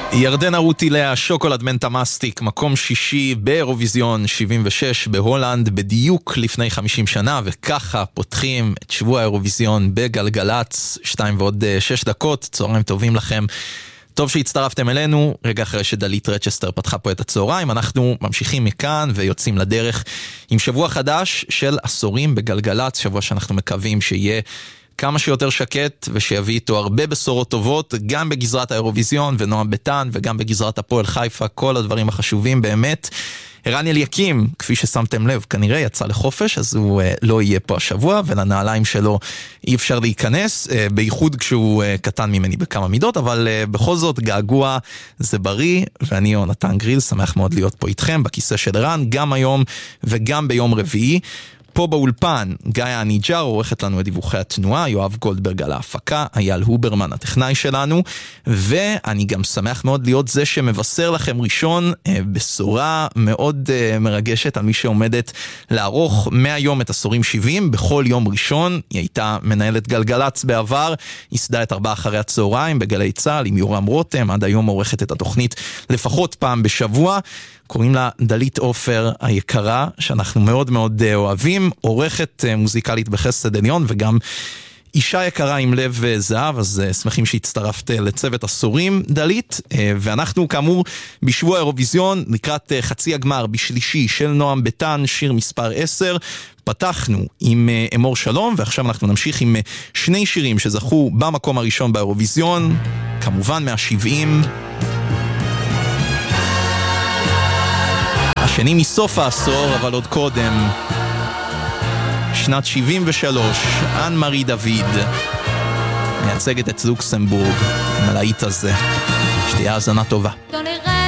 ירדנה רוטיליה, שוקולד מנטה מסטיק, מקום שישי באירוויזיון 76 בהולנד, בדיוק לפני 50 שנה, וככה פותחים את שבוע האירוויזיון בגלגלץ, 2:06. צהריים טובים לכם. טוב שהצטרפתם אלינו, רגע אחרי שדלית רצ'סטר פתחה פה את הצהריים, אנחנו ממשיכים מכאן ויוצאים לדרך עם שבוע חדש של עשורים בגלגלץ, שבוע שאנחנו מקווים שיהיה כמה שיותר שקט ושיביא איתו הרבה בשורות טובות, גם בגזרת האירוויזיון ונועם ביטן, וגם בגזרת הפועל חיפה, כל הדברים החשובים באמת. ערן אליקים, כפי ששמתם לב, כנראה יצא לחופש, אז הוא לא יהיה פה השבוע, ולנעליים שלו אי אפשר להיכנס, בייחוד כשהוא קטן ממני בכמה מידות, אבל בכל זאת געגוע זה בריא, ואני יונתן גריל, שמח מאוד להיות פה איתכם, בכיסא של ערן, גם היום וגם ביום רביעי. פה באולפן, גיא הניג'ר עורכת לנו את דיווחי התנועה, יואב גולדברג על ההפקה, אייל הוברמן הטכנאי שלנו, ואני גם שמח מאוד להיות זה שמבשר לכם ראשון בשורה מאוד מרגשת על מי שעומדת לערוך מהיום את עשורים 70, בכל יום ראשון. היא הייתה מנהלת גלגלץ בעבר, ייסדה את 4 אחרי הצהריים בגלי צהל עם יורם רותם, עד היום עורכת את התוכנית לפחות פעם בשבוע. קוראים לה דלית עופר היקרה, שאנחנו מאוד מאוד אוהבים, עורכת מוזיקלית בחסד עליון, וגם אישה יקרה עם לב זהב, אז שמחים שהצטרפת לצוות עשורים, דלית, ואנחנו כאמור בשבוע האירוויזיון, לקראת חצי הגמר בשלישי של נועם ביטן, שיר מספר 10, פתחנו עם אמור שלום, ועכשיו אנחנו נמשיך עם שני שירים שזכו במקום הראשון באירוויזיון, כמובן מה-70, השני מסוף העשור, אבל עוד קודם, שנת 73, אן מארי דוד, מייצגת את לוקסמבורג, עם הלהיט הזה. שתהיה האזנה טובה.